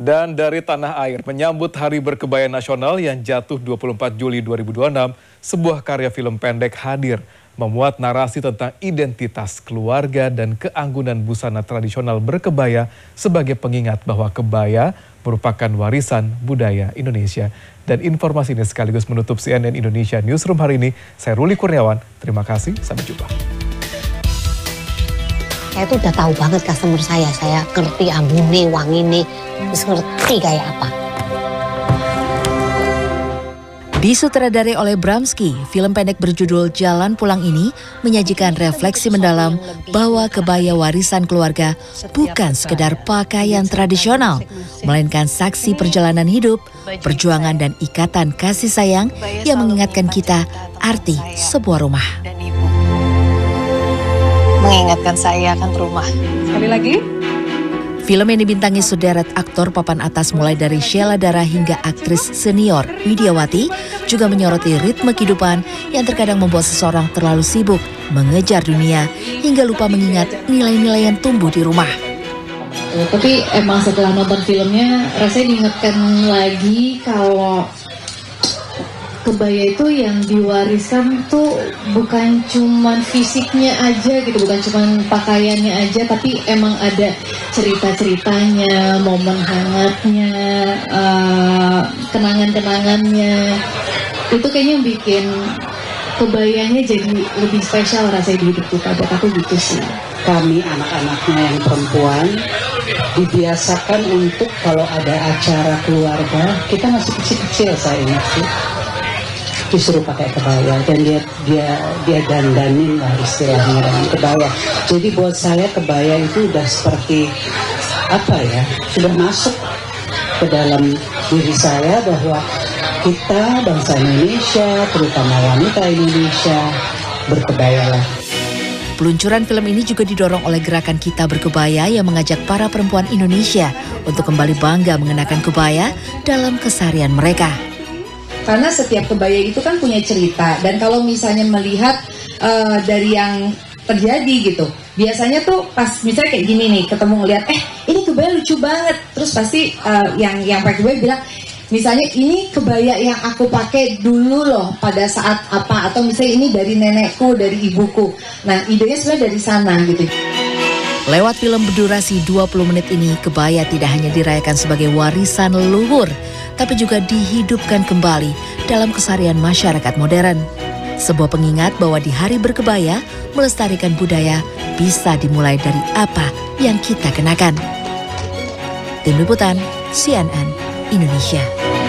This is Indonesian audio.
Dan dari tanah air menyambut Hari Berkebaya Nasional yang jatuh 24 Juli 2026, sebuah karya film pendek hadir memuat narasi tentang identitas keluarga dan keanggunan busana tradisional berkebaya sebagai pengingat bahwa kebaya merupakan warisan budaya Indonesia. Dan informasi ini sekaligus menutup CNN Indonesia Newsroom hari ini. Saya Ruli Kurniawan, terima kasih, sampai jumpa. Saya tuh udah tahu banget customer saya ngerti ambune, wangine, terus ngerti kayak apa. Disutradarai oleh Bramski, film pendek berjudul Jalan Pulang ini menyajikan refleksi mendalam bahwa kebaya warisan keluarga bukan sekedar pakaian tradisional, melainkan saksi perjalanan hidup, perjuangan dan ikatan kasih sayang yang mengingatkan kita arti sebuah rumah. Mengingatkan saya akan rumah. Sekali lagi. Film yang dibintangi sederet aktor papan atas mulai dari Sheila Dara hingga aktris senior Widiawati juga menyoroti ritme kehidupan yang terkadang membuat seseorang terlalu sibuk mengejar dunia hingga lupa mengingat nilai-nilai yang tumbuh di rumah. Tapi emang setelah nonton filmnya rasanya diingatkan lagi kalau kebaya itu yang diwariskan tuh bukan cuman fisiknya aja gitu, bukan cuman pakaiannya aja, tapi emang ada cerita-ceritanya, momen hangatnya, kenangan-kenangannya. Itu kayaknya yang bikin kebayanya jadi lebih spesial rasanya di hidup kita. Buat aku gitu sih. Kami anak-anaknya yang perempuan dibiasakan untuk kalau ada acara keluarga, kita masih kecil-kecil saya ingat sih, disuruh pakai kebaya dan dia dandanin lah istilahnya dengan kebaya. Jadi buat saya kebaya itu udah seperti apa ya, sudah masuk ke dalam diri saya bahwa kita bangsa Indonesia, terutama wanita Indonesia, berkebayalah. Peluncuran film ini juga didorong oleh gerakan Kita Berkebaya yang mengajak para perempuan Indonesia untuk kembali bangga mengenakan kebaya dalam keseharian mereka. Karena setiap kebaya itu kan punya cerita, dan kalau misalnya melihat dari yang terjadi gitu, biasanya tuh pas misalnya kayak gini nih, ketemu ngeliat, ini kebaya lucu banget, terus pasti yang pakai kebaya bilang, misalnya ini kebaya yang aku pakai dulu loh pada saat apa, atau misalnya ini dari nenekku, dari ibuku. Nah, idenya sebenarnya dari sana gitu. Lewat film berdurasi 20 menit ini, kebaya tidak hanya dirayakan sebagai warisan leluhur, tapi juga dihidupkan kembali dalam keseharian masyarakat modern. Sebuah pengingat bahwa di Hari Berkebaya, melestarikan budaya bisa dimulai dari apa yang kita kenakan. Tim Liputan, CNN Indonesia.